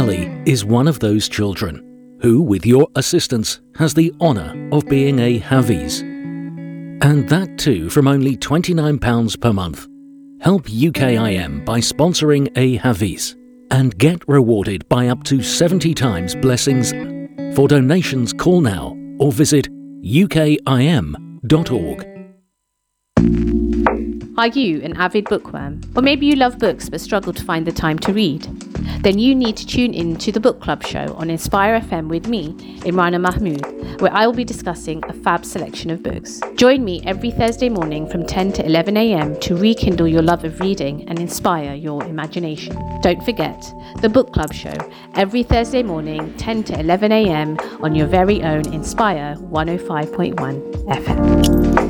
Ali is one of those children who, with your assistance, has the honour of being a Hafiz. And that too from only £29 per month. Help UKIM by sponsoring a Hafiz and get rewarded by up to 70 times blessings. For donations, call now or visit ukim.org. Are you an avid bookworm? Or maybe you love books but struggle to find the time to read? Then you need to tune in to the Book Club show on Inspire FM with me, Imrana Mahmood, where I will be discussing a fab selection of books. Join me every Thursday morning from 10 to 11 a.m. to rekindle your love of reading and inspire your imagination. Don't forget, the Book Club show, every Thursday morning, 10 to 11 a.m. on your very own Inspire 105.1 FM.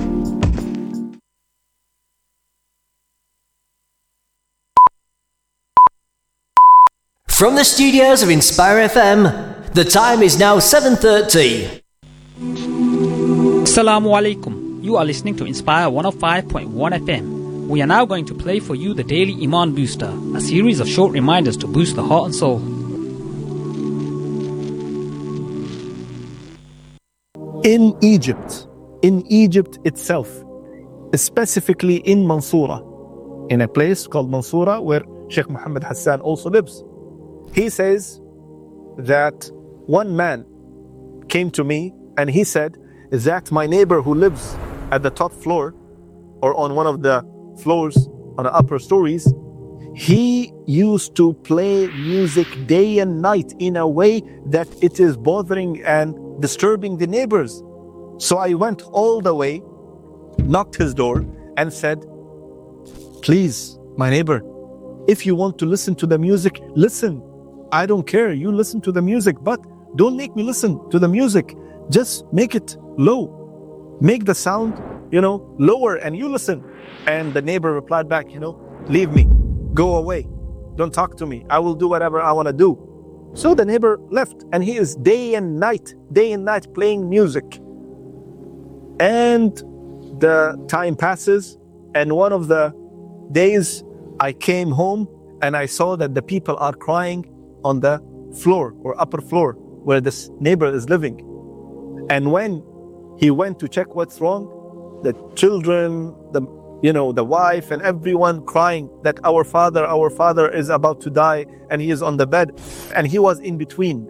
From the studios of Inspire FM, the time is now 7:30. Assalamu alaikum. You are listening to Inspire 105.1 FM. We are now going to play for you the Daily Iman Booster, a series of short reminders to boost the heart and soul. In Egypt itself, specifically in Mansoura, in a place called Mansoura where Sheikh Muhammad Hassan also lives. He says that one man came to me and he said that my neighbor who lives at the top floor or on one of the floors on the upper stories, he used to play music day and night in a way that it is bothering and disturbing the neighbors. So I went all the way, knocked his door and said, please, my neighbor, if you want to listen to the music, listen. I don't care, you listen to the music, but don't make me listen to the music. Just make it low. Make the sound, lower and you listen. And the neighbor replied back, leave me, go away. Don't talk to me. I will do whatever I want to do. So the neighbor left and he is day and night playing music. And the time passes and one of the days I came home and I saw that the people are crying on the floor or upper floor where this neighbor is living. And when he went to check what's wrong, the children, the wife and everyone crying that our father is about to die and he is on the bed. And he was in between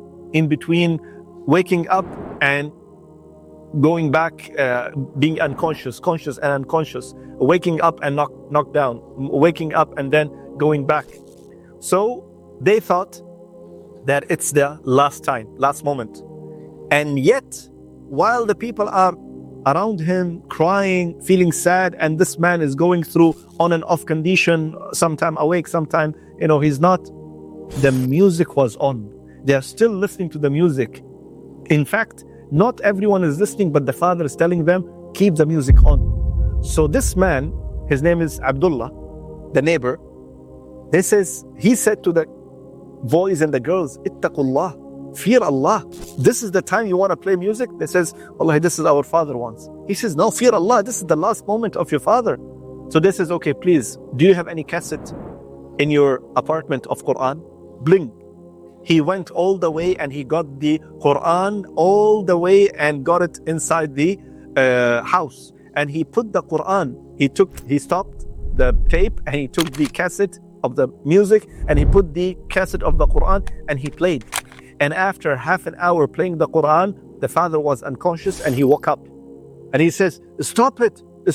waking up and going back, being unconscious, conscious and unconscious, waking up and knocked down, waking up and then going back. So they thought that it's the last moment. And yet, while the people are around him crying, feeling sad, and this man is going through on and off condition, sometime awake, sometime, he's not, the music was on. They are still listening to the music. In fact, not everyone is listening, but the father is telling them, keep the music on. So this man, his name is Abdullah, the neighbor, he said to the boys and the girls, ittaqullah, fear Allah. This is the time you want to play music? They says, wallahi, this is our father wants. He says, no, fear Allah, this is the last moment of your father. So they says, okay, please, do you have any cassette in your apartment of Quran? Bling. He went all the way and he got the Quran all the way and got it inside the house. And he put the Quran, he stopped the tape and he took the cassette of the music and he put the cassette of the Quran and he played. And after half an hour playing the Quran, the father was unconscious and he woke up. And he says, stop this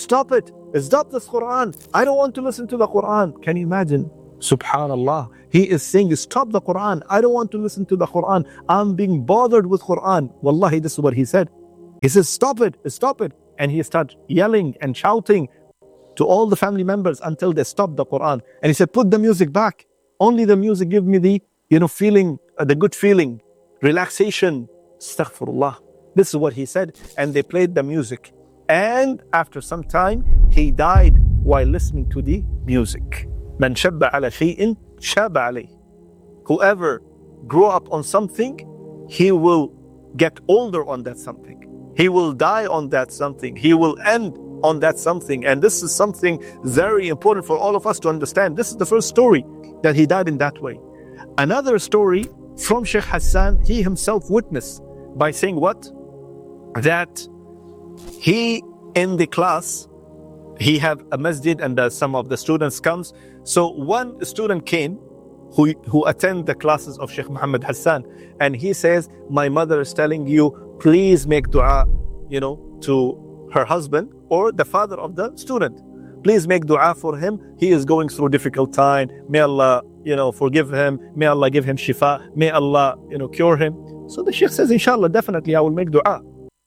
Quran. I don't want to listen to the Quran. Can you imagine? Subhanallah. He is saying, stop the Quran. I don't want to listen to the Quran. I'm being bothered with Quran. Wallahi, this is what he said. He says, stop it. And he started yelling and shouting to all the family members until they stopped the Quran. And he said, put the music back. Only the music give me the, feeling, the good feeling, relaxation. Astaghfirullah. This is what he said. And they played the music. And after some time, he died while listening to the music. Man shabba ala shay'in, shaba alayh. Whoever grew up on something, he will get older on that something. He will die on that something. He will end on that something. And this is something very important for all of us to understand. This is the first story that he died in that way. Another story from Sheikh Hassan, he himself witnessed by saying what? That he in the class, he have a masjid and some of the students comes. So one student came who attend the classes of Sheikh Muhammad Hassan, and he says, my mother is telling you, please make dua, to her husband or the father of the student. Please make dua for him. He is going through difficult time. May Allah, forgive him. May Allah give him shifa. May Allah, cure him. So the Sheikh says, inshallah, definitely I will make dua.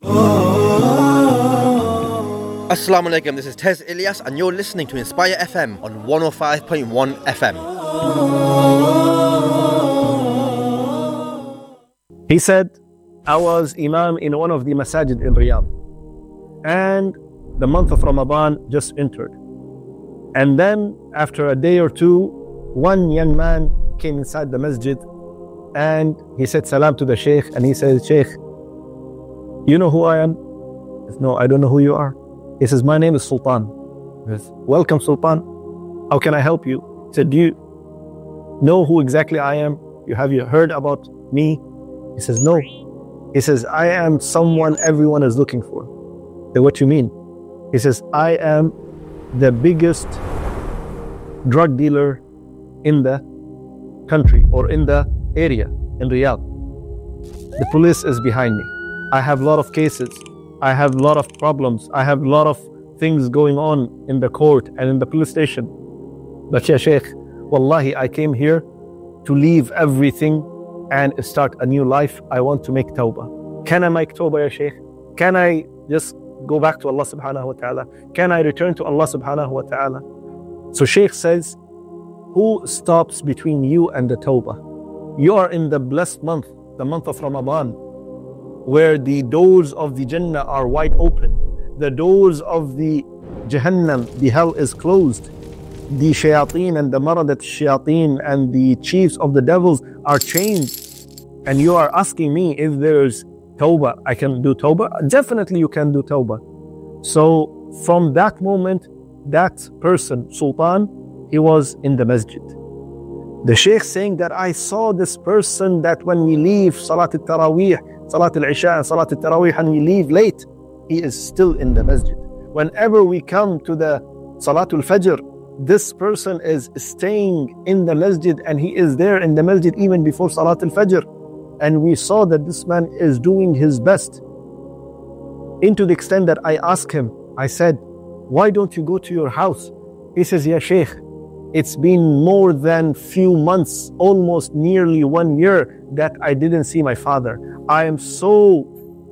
Assalamu alaikum, this is Tez Ilyas and you're listening to Inspire FM on 105.1 FM. He said, I was Imam in one of the masajid in Riyadh, and the month of Ramadan just entered. And then after a day or two, one young man came inside the masjid and he said salam to the Sheikh, and he says, Sheikh, you know who I am? He says, no, I don't know who you are. He says, my name is Sultan. He says, welcome, Sultan. How can I help you? He said, do you know who exactly I am? Have you heard about me? He says, no. He says, I am someone everyone is looking for. I said, what do you mean? He says, I am the biggest drug dealer in the country or in the area in Riyadh. The police is behind me. I have a lot of cases. I have a lot of problems. I have a lot of things going on in the court and in the police station. But ya Sheikh, wallahi, I came here to leave everything and start a new life. I want to make tawbah. Can I make tawbah, ya Sheikh? Can I just go back to Allah subhanahu wa ta'ala? Can I return to Allah subhanahu wa ta'ala? So Sheikh says, who stops between you and the tawbah? You are in the blessed month, the month of Ramadan, where the doors of the Jannah are wide open. The doors of the Jahannam, the hell, is closed. The shayateen and the maradat shayateen and the chiefs of the devils are chained. And you are asking me if there's tawbah, I can do tawbah? Definitely you can do tawbah. So from that moment, that person, Sultan, he was in the masjid. The Sheikh saying that I saw this person that when we leave Salat al-Taraweeh, Salat al-Isha and Salat al-Taraweeh, and we leave late, he is still in the masjid. Whenever we come to the Salatul Fajr, this person is staying in the masjid and he is there in the masjid even before Salat al-Fajr. And we saw that this man is doing his best. Into the extent that I asked him, I said, why don't you go to your house? He says, yeah, Sheikh, it's been more than few months, almost nearly 1 year that I didn't see my father. I'm so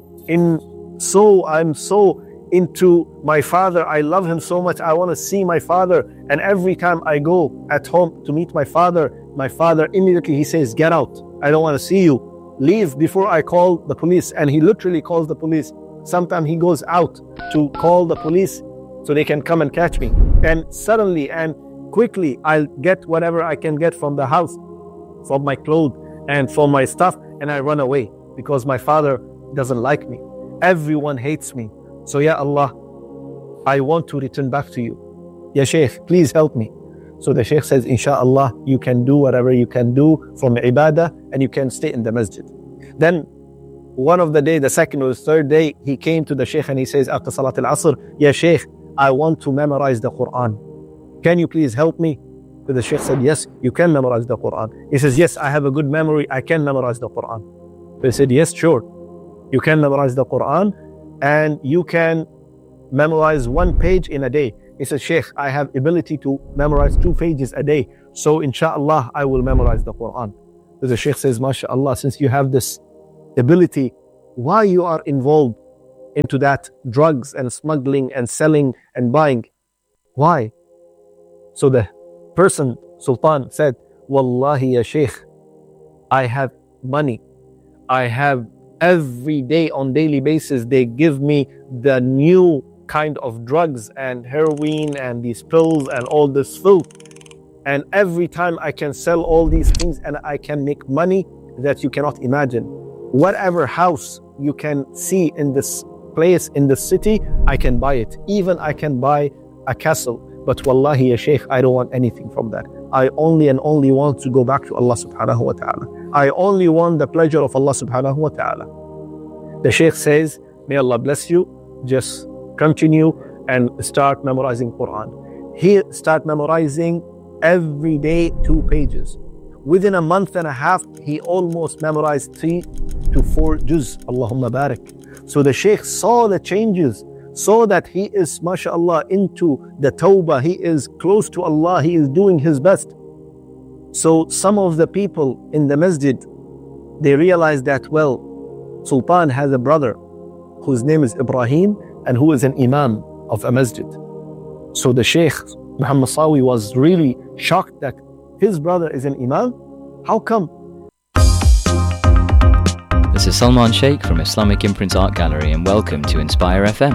into my father. I love him so much. I want to see my father. And every time I go at home to meet my father immediately he says, get out. I don't want to see you. Leave before I call the police. And he literally calls the police. Sometimes he goes out to call the police so they can come and catch me. And suddenly and quickly I'll get whatever I can get from the house, from my clothes and from my stuff, and I run away because my father doesn't like me. Everyone hates me. So ya Allah, I want to return back to you. Ya Sheikh, please help me. So the Sheikh says, inshallah, you can do whatever you can do from ibadah and you can stay in the masjid. Then one of the day, the second or third day, he came to the Sheikh and he says, after Salat al-Asr, Ya Sheikh, I want to memorize the Quran. Can you please help me? So the Sheikh said, yes, you can memorize the Quran. He says, yes, I have a good memory. I can memorize the Quran. So he said, yes, sure. You can memorize the Quran and you can memorize 1 page in a day. He said, Sheikh, I have ability to memorize 2 pages a day. So inshallah, I will memorize the Quran. So the Sheikh says, MashaAllah, since you have this ability, why you are involved into that drugs and smuggling and selling and buying? Why? So the person, Sultan, said, Wallahi ya Sheikh, I have money. I have every day on daily basis, they give me the new kind of drugs and heroin and these pills and all this filth. And every time I can sell all these things and I can make money that you cannot imagine. Whatever house you can see in this place, in the city, I can buy it. Even I can buy a castle. But wallahi ya Sheikh, I don't want anything from that. I only and only want to go back to Allah subhanahu wa ta'ala. I only want the pleasure of Allah subhanahu wa ta'ala. The Shaykh says, may Allah bless you, just continue and start memorizing Quran. He start memorizing every day 2 pages. Within a month and a half, he almost memorized 3 to 4 juz. Allahumma barik. So the Shaykh saw the changes, saw that he is, mashallah, into the tawbah, he is close to Allah, he is doing his best. So some of the people in the masjid, they realized that, well, Sultan has a brother whose name is Ibrahim and who is an imam of a masjid. So the Shaykh Muhammad Sawi was really shocked that his brother is an imam. How come? This is Salman Sheikh from Islamic Imprint Art Gallery, and welcome to Inspire FM.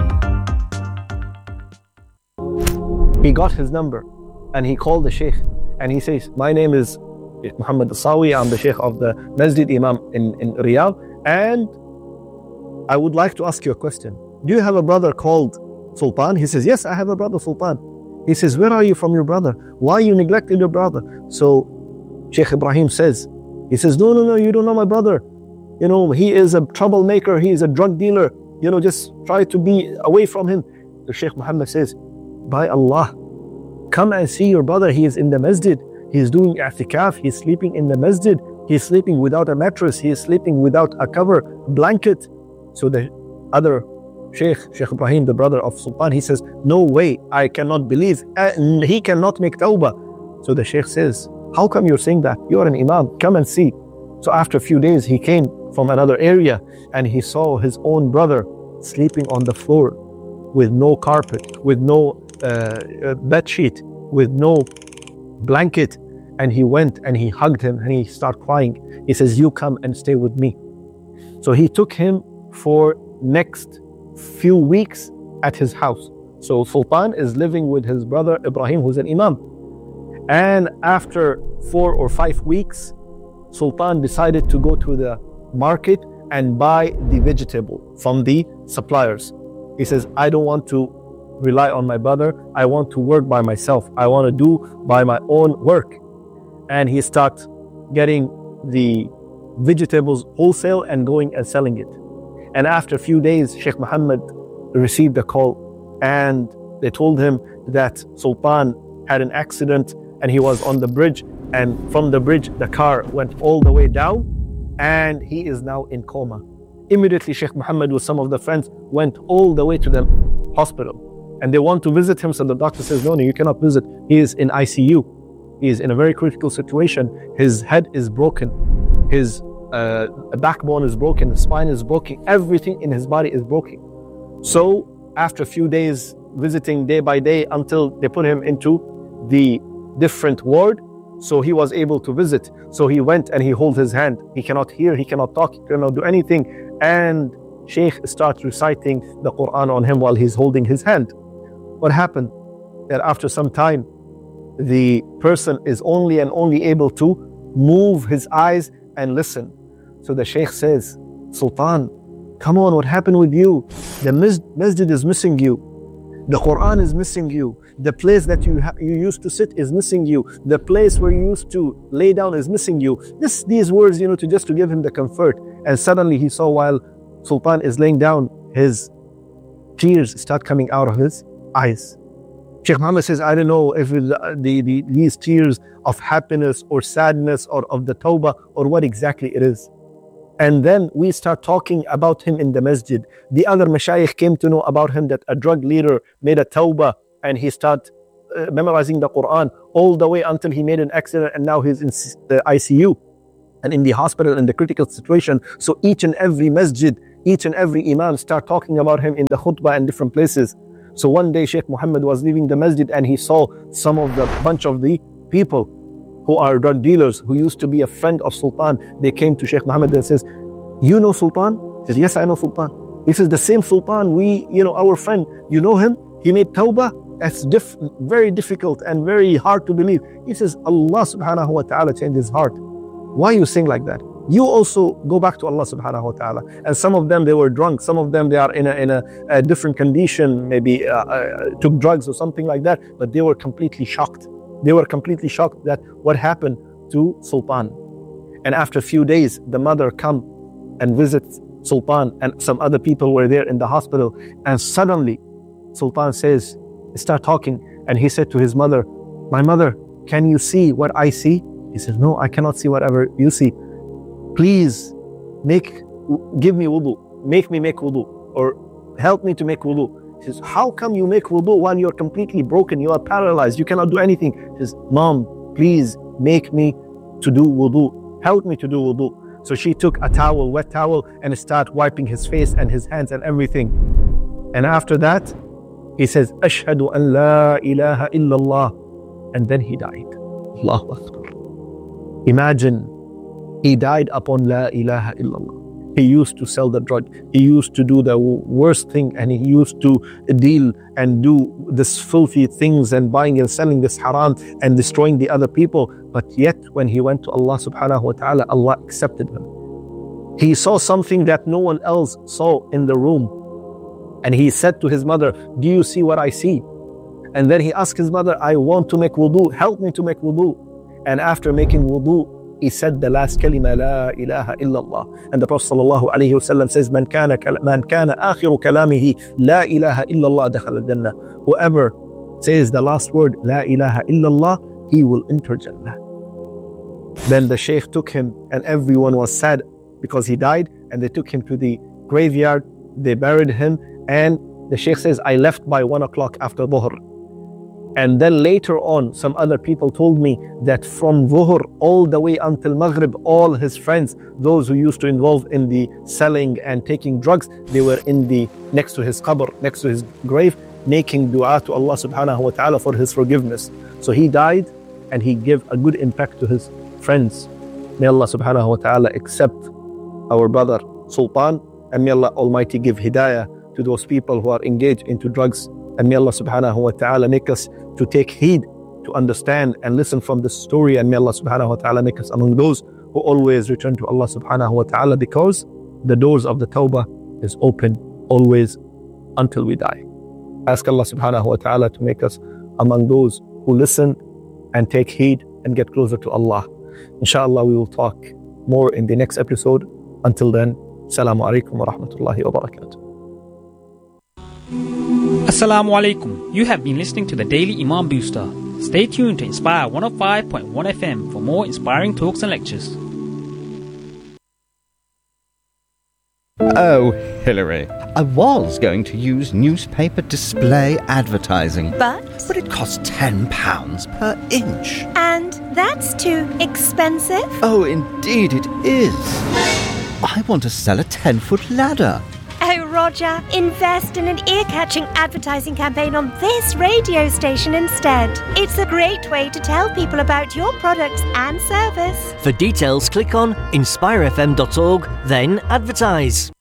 He got his number and he called the Shaykh and he says, my name is Muhammad Sawi, I'm the Shaykh of the Masjid Imam in Riyadh, and I would like to ask you a question. Do you have a brother called Sultan? He says, yes, I have a brother Sultan. He says, where are you from your brother? Why you neglected your brother? So Shaykh Ibrahim says, no, you don't know my brother. You know, he is a troublemaker, he is a drug dealer. You know, just try to be away from him. The Shaykh Muhammad says, by Allah, come and see your brother. He is in the masjid. He is doing i'tikaf. He is sleeping in the masjid. He is sleeping without a mattress. He is sleeping without a cover, blanket. So the other Shaykh Ibrahim, the brother of Sultan, he says, no way, I cannot believe. He cannot make tawbah. So the Shaykh says, how come you're saying that? You are an imam. Come and see. So after a few days, he came from another area and he saw his own brother sleeping on the floor with no carpet, with no bed sheet, with no blanket. And he went and he hugged him and he started crying. He says, you come and stay with me. So he took him for next few weeks at his house. So Sultan is living with his brother Ibrahim, who's an imam. And after 4 or 5 weeks, Sultan decided to go to the market and buy the vegetable from the suppliers. He says, I don't want to rely on my brother. I want to work by myself. I want to do by my own work. And he starts getting the vegetables wholesale and going and selling it. And after a few days, Sheikh Muhammad received a call and they told him that Sultan had an accident and he was on the bridge, and from the bridge the car went all the way down and he is now in coma. Immediately Sheikh Muhammad with some of the friends went all the way to the hospital and they want to visit him. So the doctor says, no, you cannot visit. He is in ICU. He is in a very critical situation. His head is broken. His backbone is broken. His spine is broken. Everything in his body is broken. So after a few days visiting day by day until they put him into the different ward, so he was able to visit. So he went and he held his hand. He cannot hear, he cannot talk, he cannot do anything. And Shaykh starts reciting the Quran on him while he's holding his hand. What happened? That after some time, the person is only able to move his eyes and listen. So the Shaykh says, Sultan, come on, what happened with you? The masjid is missing you. The Quran is missing you. The place that you used to sit is missing you. The place where you used to lay down is missing you. These words, to give him the comfort. And suddenly he saw while Sultan is laying down, his tears start coming out of his eyes. Sheikh Muhammad says, I don't know if these tears of happiness or sadness or of the tawbah or what exactly it is. And then we start talking about him in the masjid. The other mashayikh came to know about him that a drug leader made a tawbah and he started memorizing the Quran all the way until he made an accident and now he's in the ICU and in the hospital in the critical situation. So each and every masjid, each and every imam start talking about him in the khutbah and different places. So one day Sheikh Muhammad was leaving the masjid and he saw some of the bunch of the people who are drug dealers who used to be a friend of Sultan. They came to Sheikh Muhammad and says, you know Sultan? He says, yes, I know Sultan. He says, the same Sultan, our friend, you know him? He made tawbah? That's very difficult and very hard to believe. He says, Allah subhanahu wa ta'ala changed his heart. Why you sing like that? You also go back to Allah subhanahu wa ta'ala. And some of them, they were drunk. Some of them, they are in a different condition, maybe took drugs or something like that. But they were completely shocked. They were completely shocked that what happened to Sultan. And after a few days, the mother come and visits Sultan, and some other people were there in the hospital. And suddenly, Sultan start talking, and he said to his mother, "My mother, can you see what I see?" He says, "No, I cannot see whatever you see. Please give me wudu, make me make wudu, or help me to make wudu." He says, "How come you make wudu while you're completely broken? You are paralyzed, you cannot do anything." He says, "Mom, please make me to do wudu, help me to do wudu." So she took a towel, wet towel, and started wiping his face and his hands and everything. And after that, he says, "Ashhadu an la ilaha illallah," and then he died. Allahu Akbar. Imagine, he died upon la ilaha illallah. He used to sell the drug. He used to do the worst thing, and he used to deal and do this filthy things and buying and selling this haram and destroying the other people. But yet, when he went to Allah subhanahu wa ta'ala, Allah accepted him. He saw something that no one else saw in the room. And he said to his mother, "Do you see what I see?" And then he asked his mother, "I want to make wudu, help me to make wudu." And after making wudu, he said the last kalima, "La ilaha illallah." And the Prophet sallallahu alaihi wasallam says, "Man kana akhiru kalamihi la ilaha illallah dakhala al-jannah." Whoever says the last word, "La ilaha illallah," he will enter Jannah. Then the Shaykh took him, and everyone was sad because he died, and they took him to the graveyard. They buried him, and the Shaykh says, "I left by 1 o'clock after Dhuhr." And then later on, some other people told me that from Dhuhr all the way until Maghrib, all his friends, those who used to involve in the selling and taking drugs, they were next to his qabr, next to his grave, making dua to Allah subhanahu wa ta'ala for his forgiveness. So he died, and he gave a good impact to his friends. May Allah subhanahu wa ta'ala accept our brother Sultan, and may Allah Almighty give hidayah to those people who are engaged into drugs. And may Allah subhanahu wa ta'ala make us to take heed, to understand and listen from this story. And may Allah subhanahu wa ta'ala make us among those who always return to Allah subhanahu wa ta'ala, because the doors of the tawbah is open always until we die. Ask Allah subhanahu wa ta'ala to make us among those who listen and take heed and get closer to Allah. Inshallah, we will talk more in the next episode. Until then, Assalamu alaikum wa rahmatullahi wa barakatuh. Assalamu alaikum. You have been listening to the Daily Imam Booster. Stay tuned to Inspire 105.1 FM for more inspiring talks and lectures. Oh, Hillary, I was going to use newspaper display advertising. But it costs £10 per inch. And that's too expensive? Oh, indeed it is. I want to sell a 10-foot ladder. Oh, Roger, invest in an ear-catching advertising campaign on this radio station instead. It's a great way to tell people about your products and service. For details, click on inspirefm.org, then advertise.